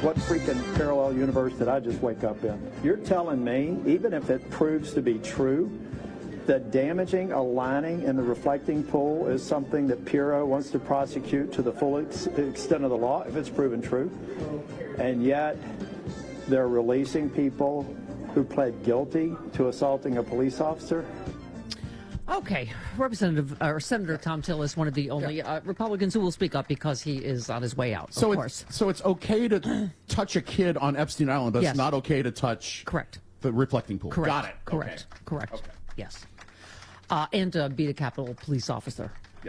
What freaking parallel universe did I just wake up in? You're telling me, even if it proves to be true, that damaging a lining in the reflecting pool is something that Puro wants to prosecute to the full extent of the law, if it's proven true, and yet they're releasing people who pled guilty to assaulting a police officer? Okay, Senator Thom Tillis, one of the only Republicans who will speak up because he is on his way out. So it's okay to touch a kid on Epstein Island, but it's not okay to touch the reflecting pool. Correct. Got it. Correct. Okay. Correct. Okay. Yes. And beat a Capitol police officer.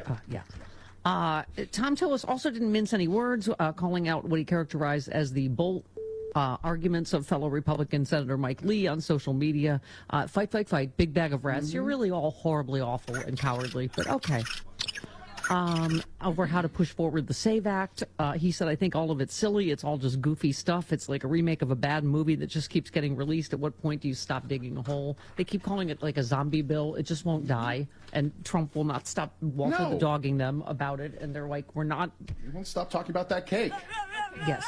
Thom Tillis also didn't mince any words, calling out what he characterized as the bull arguments of fellow Republican Senator Mike Lee on social media. Fight, fight, fight, big bag of rats. You're really all horribly awful and cowardly, but okay. Over how to push forward the SAVE Act. He said, I think all of it's silly. It's all just goofy stuff. It's like a remake of a bad movie that just keeps getting released. At what point do you stop digging a hole? They keep calling it like a zombie bill. It just won't die. And Trump will not stop dogging them about it. And they're like, we're not. You won't stop talking about that cake. Yes.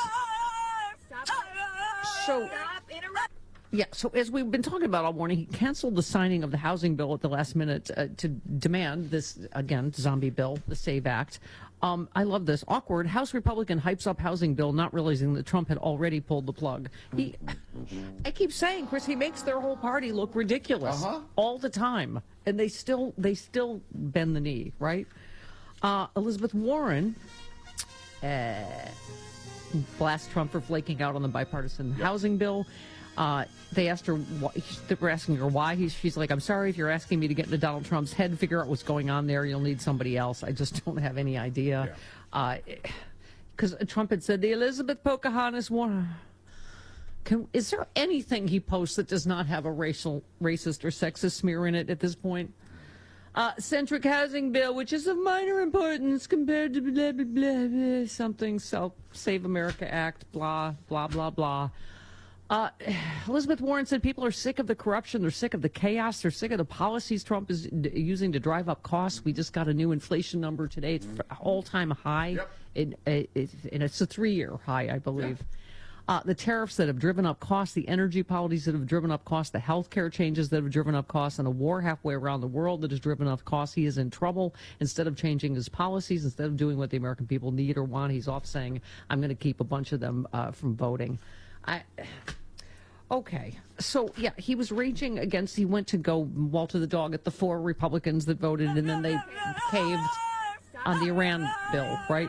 So as we've been talking about all morning, he canceled the signing of the housing bill at the last minute to demand this, again, zombie bill, the SAVE Act. I love this. Awkward. House Republican hypes up housing bill, not realizing that Trump had already pulled the plug. I keep saying, Chris, he makes their whole party look ridiculous all the time. And they still bend the knee, right? Elizabeth Warren blast Trump for flaking out on the bipartisan housing bill. They asked her, they were asking her why. She's like, I'm sorry if you're asking me to get into Donald Trump's head, figure out what's going on there. You'll need somebody else. I just don't have any idea. Because Trump had said the Elizabeth Pocahontas Warren. Is there anything he posts that does not have a racist or sexist smear in it at this point? Centric housing bill, which is of minor importance compared to blah, blah, blah, blah, something, Save America Act, blah, blah, blah, blah. Elizabeth Warren said people are sick of the corruption, they're sick of the chaos, they're sick of the policies Trump is using to drive up costs. We just got a new inflation number today. It's all-time high. And it's a 3-year high, I believe. The tariffs that have driven up costs, the energy policies that have driven up costs, the health care changes that have driven up costs, and a war halfway around the world that has driven up costs. He is in trouble. Instead of changing his policies, instead of doing what the American people need or want, he's off saying, I'm going to keep a bunch of them from voting. Okay. So, he was raging against, he went to go Walter the dog at the 4 Republicans that voted, and then they caved on the Iran bill, right?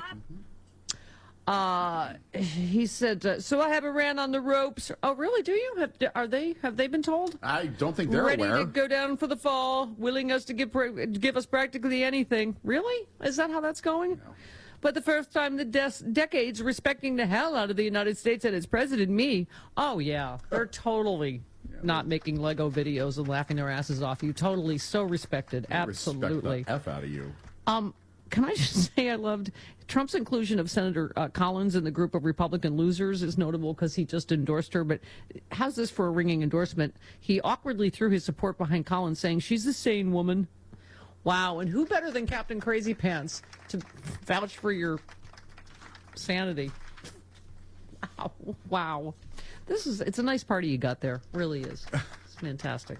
He said, so I have Iran on the ropes. Oh, really? Do you? Have they been told? I don't think they're ready aware. To go down for the fall, willing us to give us practically anything. Really? Is that how that's going? No. But the first time in decades respecting the hell out of the United States and its president, me. Oh, yeah. They're totally not making Lego videos and laughing their asses off. You totally so respected. Absolutely. Respect the F out of you. Can I just say I loved Trump's inclusion of Senator Collins in the group of Republican losers is notable because he just endorsed her. But how's this for a ringing endorsement? He awkwardly threw his support behind Collins, saying she's a sane woman. Wow, and who better than Captain Crazy Pants to vouch for your sanity? Wow. It's a nice party you got there. Really is. It's fantastic.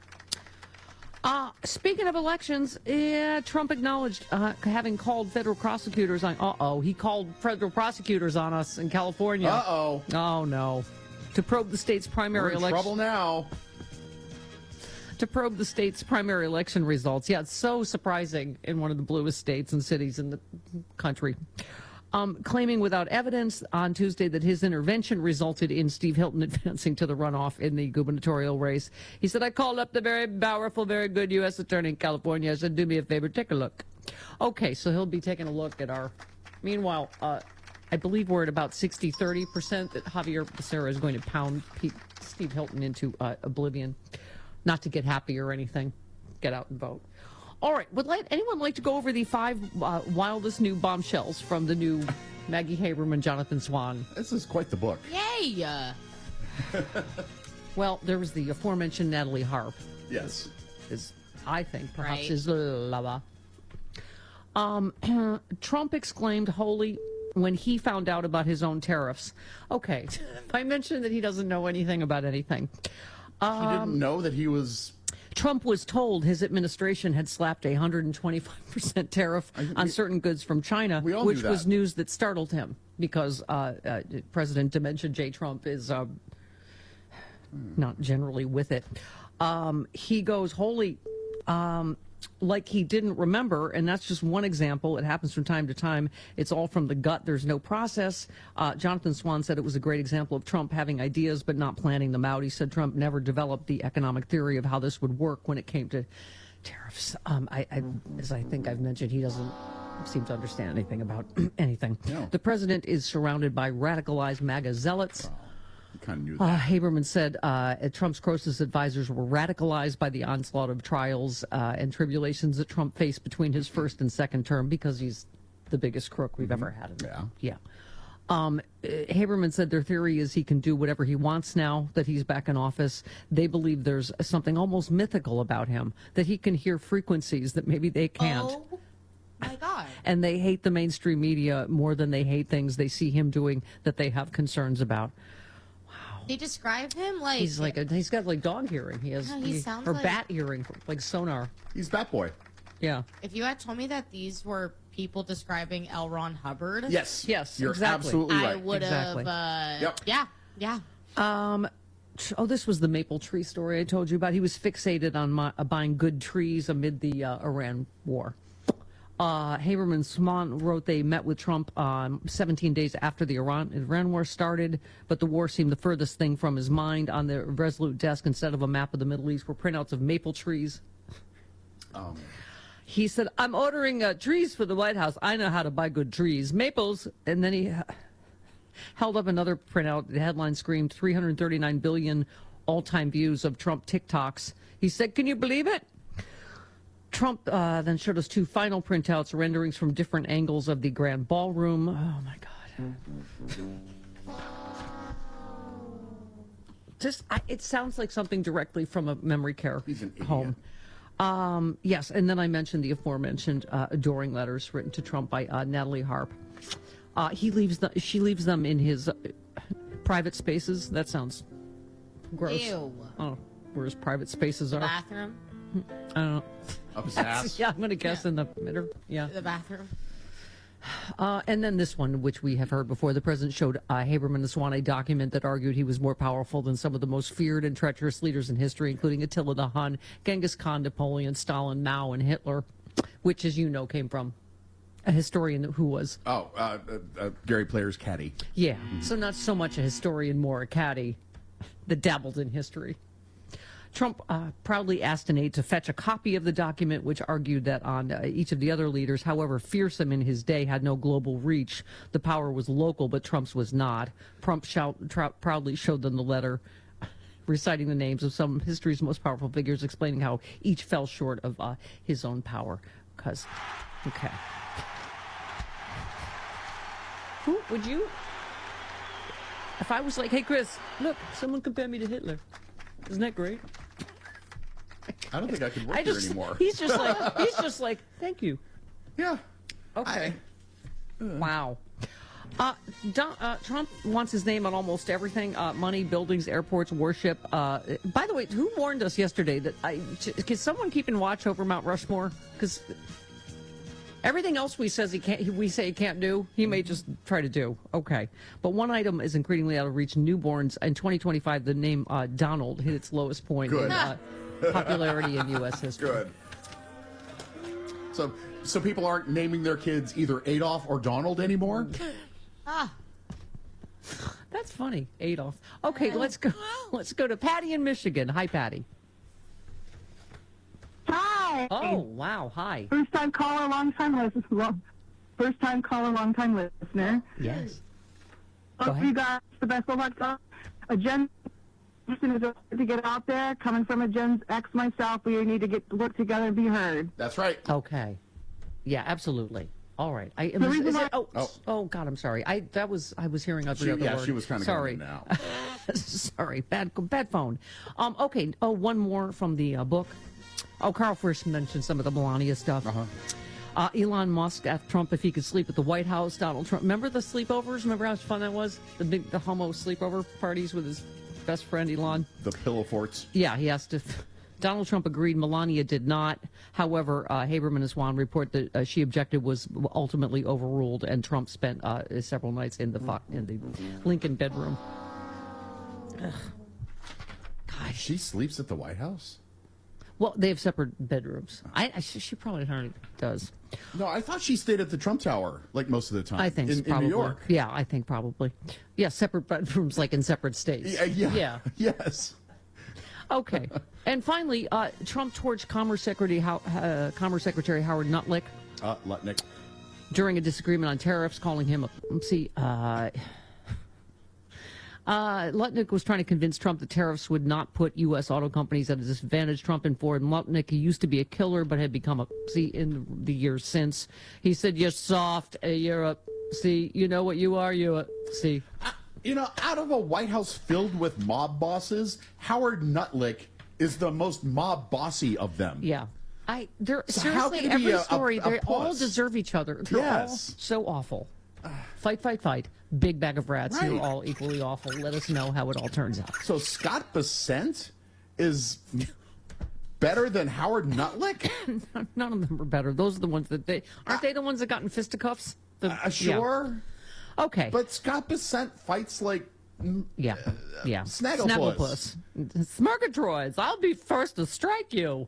Speaking of elections, Trump acknowledged having called federal prosecutors on. He called federal prosecutors on us in California. Oh no, to probe the state's primary election. Trouble now. To probe the state's primary election results. Yeah, it's so surprising in one of the bluest states and cities in the country. Claiming without evidence on Tuesday that his intervention resulted in Steve Hilton advancing to the runoff in the gubernatorial race. He said, I called up the very powerful, very good U.S. attorney in California. I said, do me a favor, take a look. Okay, so he'll be taking a look at our... Meanwhile, I believe we're at about 60-30% that Javier Becerra is going to pound Steve Hilton into oblivion. Not to get happy or anything. Get out and vote. All right. Would anyone like to go over the 5 wildest new bombshells from the new Maggie Haberman and Jonathan Swan? This is quite the book. Yay! Well, there was the aforementioned Natalie Harp. Yes. I think, perhaps is lava. Trump exclaimed, holy when he found out about his own tariffs. Okay, I mentioned that he doesn't know anything about anything. He didn't know that he was... Trump was told his administration had slapped a 125% tariff on certain goods from China, which was news that startled him because President Dementia J. Trump is not generally with it. He goes wholly like he didn't remember, and that's just one example. It happens from time to time. It's all from the gut. There's no process. Jonathan Swan said it was a great example of Trump having ideas but not planning them out. He said Trump never developed the economic theory of how this would work when it came to tariffs. As I think I've mentioned, he doesn't seem to understand anything about anything. No. The president is surrounded by radicalized MAGA zealots. You kind of knew that. Haberman said Trump's closest advisors were radicalized by the onslaught of trials and tribulations that Trump faced between his first and second term because he's the biggest crook we've ever had. Yeah. Haberman said their theory is he can do whatever he wants now that he's back in office. They believe there's something almost mythical about him, that he can hear frequencies that maybe they can't. Oh, my God. And they hate the mainstream media more than they hate things they see him doing that they have concerns about. They describe him like he's got like dog hearing. He has or like, bat hearing, like sonar. He's Bat Boy. Yeah. If you had told me that these were people describing L. Ron Hubbard, yes, you're exactly. absolutely right. I would have. Yeah. Oh, this was the maple tree story I told you about. He was fixated on buying good trees amid the Iran war. Haberman Swan wrote they met with Trump 17 days after the Iran war started, but the war seemed the furthest thing from his mind. On the Resolute desk, instead of a map of the Middle East, were printouts of maple trees. He said, I'm ordering trees for the White House. I know how to buy good trees. Maples. And then he held up another printout. The headline screamed 339 billion all-time views of Trump TikToks. He said, can you believe it? Trump then showed us two final printouts, renderings from different angles of the grand ballroom. Oh, my God. It sounds like something directly from a memory care home. Yes, and then I mentioned the aforementioned adoring letters written to Trump by Natalie Harp. She leaves them in his private spaces. That sounds gross. Ew. Oh, where his private spaces are. Bathroom. I don't know. Up his ass. Yeah, I'm going to guess in the middle. Yeah. The bathroom. And then this one, which we have heard before, the president showed Haberman the Swan a document that argued he was more powerful than some of the most feared and treacherous leaders in history, including Attila the Hun, Genghis Khan, Napoleon, Stalin, Mao, and Hitler, which, as you know, came from a historian who was... Gary Player's caddy. Yeah, so not so much a historian, more a caddy that dabbled in history. Trump proudly asked an aide to fetch a copy of the document, which argued that on each of the other leaders, however fearsome in his day, had no global reach. The power was local, but Trump's was not. Trump proudly showed them the letter, reciting the names of some of history's most powerful figures, explaining how each fell short of his own power. Okay. Who would you? If I was like, hey, Chris, look, someone compared me to Hitler. Isn't that great? I don't think I could work here anymore. He's just like, thank you. Yeah. Okay. Wow. Trump wants his name on almost everything: money, buildings, airports, worship. By the way, who warned us yesterday that can someone keep in watch over Mount Rushmore? Because everything else we say he can't do, he may just try to do. Okay. But one item is increasingly out of reach: newborns. In 2025, the name Donald hit its lowest point in popularity in U.S. history. Good. So people aren't naming their kids either Adolf or Donald anymore? That's funny, Adolf. Okay, let's go. Let's go to Patty in Michigan. Hi, Patty. Hi. Oh, wow. Hi. First time caller, long time listener. First time caller, long time listener. Yes. Hope you got the best of luck. A Gen person is to get out there. Coming from a Gen X myself, we need to work together and be heard. That's right. Okay. Yeah, absolutely. All right. Oh God, I'm sorry. I was hearing every other word. She was kind of sorry now. Sorry, bad phone. Okay. Oh, one more from the book. Oh, Carl first mentioned some of the Melania stuff. Elon Musk asked Trump if he could sleep at the White House. Donald Trump, remember the sleepovers? Remember how fun that was? The homo sleepover parties with his best friend Elon? The pillow forts. Yeah, he asked if Donald Trump agreed. Melania did not. However, Haberman and Swan report that she objected was ultimately overruled, and Trump spent several nights in the Lincoln bedroom. Ugh. God. She sleeps at the White House? Well, they have separate bedrooms. She probably hardly does. No, I thought she stayed at the Trump Tower, like most of the time. I think in probably. New York. Yeah, I think probably. Yeah, separate bedrooms, like in separate states. Yeah. Yes. Okay. And finally, Trump torched Commerce Secretary Howard Lutnick. Lutnick. During a disagreement on tariffs, calling him Lutnick was trying to convince Trump that tariffs would not put U.S. auto companies at a disadvantage. Trump informed Lutnick he used to be a killer but had become in the years since. He said, "You're soft. You're a you know what you are. You're a out of a White House filled with mob bosses, Howard Lutnick is the most mob bossy of them. Yeah. Seriously, every story, they all deserve each other. They're all so awful. Fight. Big bag of rats. Right. You're all equally awful. Let us know how it all turns out. So Scott Bessent is better than Howard Lutnick? None of them are better. Those are the ones that aren't they the ones that got in fisticuffs? Sure. Yeah. Okay. But Scott Bessent fights like Snagglepuss. Smurgatroyds. I'll be first to strike you.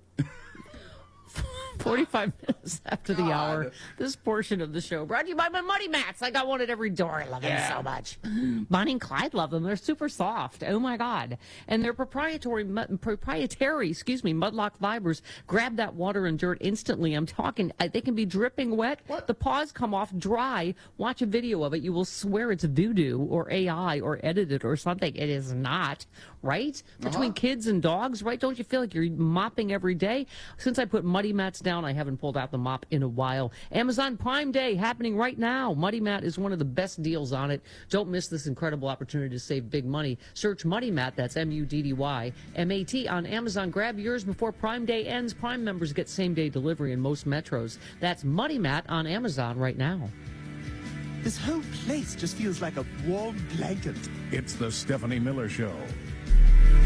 45 minutes after the hour, this portion of the show brought to you by my Muddy Mats. I got one at every door. I love them so much. Bonnie and Clyde love them. They're super soft. Oh my God. And they're proprietary Mudlock fibers. Grab that water and dirt instantly. I'm talking, they can be dripping wet. What? The paws come off dry. Watch a video of it. You will swear it's voodoo or AI or edited or something. It is not, right? Between kids and dogs, right? Don't you feel like you're mopping every day? Since I put Muddy Mats down, I haven't pulled out the mop in a while. Amazon Prime Day happening right now. Muddy Mat is one of the best deals on it. Don't miss this incredible opportunity to save big money. Search Muddy Mat, that's MUDDYMAT, on Amazon. Grab yours before Prime Day ends. Prime members get same-day delivery in most metros. That's Muddy Mat on Amazon right now. This whole place just feels like a warm blanket. It's the Stephanie Miller Show.